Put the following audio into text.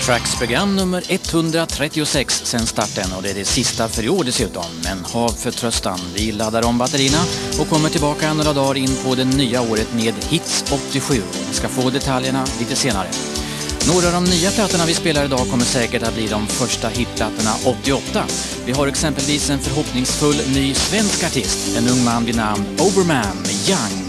Tracks program nummer 136 sen starten, och det är det sista för i år dessutom. Men hav förtröstan, vi laddar om batterierna och kommer tillbaka några dagar in på det nya året med Hits 87. Vi ska få detaljerna lite senare. Några av de nya plattorna vi spelar idag kommer säkert att bli de första hitplattorna 88. Vi har exempelvis en förhoppningsfull ny svensk artist, en ung man vid namn Overman med Young.